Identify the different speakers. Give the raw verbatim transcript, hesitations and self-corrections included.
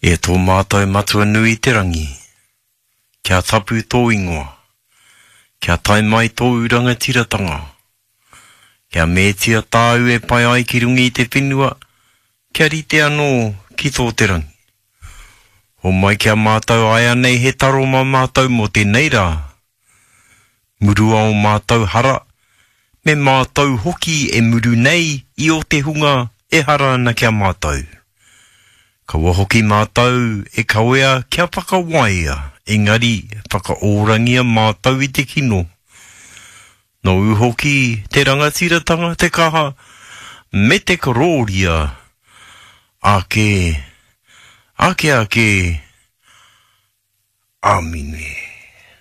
Speaker 1: E tō mātou matua nui te rangi. Kia tapu tō ingoa. Kia tai mai tō uranga tiratanga. Kia mētia tāu e pai ai ki rungi i te whenua. Kia rite anō ki tō te rangi. O mai kia mātou aia nei he taro ma mātou mo te neira. Murua o mātou hara. Me mātou hoki e muru nei i o te hunga e hara na kia mātou. Kaua hoki mātou e kawea kia whakawaia, engari whakaorangia mātou i te kino. No uhoki te rangatiratanga te kaha, me te karoria, ake, ake ake, amine.